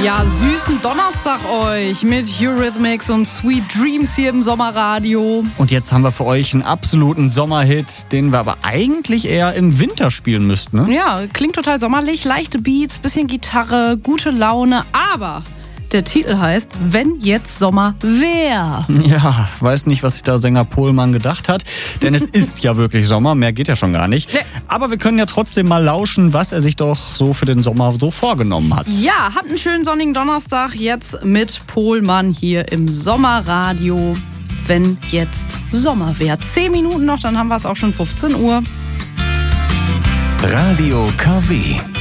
Ja, süßen Donnerstag euch mit Eurythmics und Sweet Dreams hier im Sommerradio. Und jetzt haben wir für euch einen absoluten Sommerhit, den wir aber eigentlich eher im Winter spielen müssten, ne? Ja, klingt total sommerlich, leichte Beats, bisschen Gitarre, gute Laune, aber der Titel heißt Wenn jetzt Sommer wär. Ja, weiß nicht, was sich da Sänger Pohlmann gedacht hat, denn es ist ja wirklich Sommer, mehr geht ja schon gar nicht. Nee. Aber wir können ja trotzdem mal lauschen, was er sich doch so für den Sommer so vorgenommen hat. Ja, habt einen schönen sonnigen Donnerstag jetzt mit Pohlmann hier im Sommerradio. Wenn jetzt Sommer wär. 10 Minuten noch, dann haben wir es auch schon 15 Uhr. Radio KW.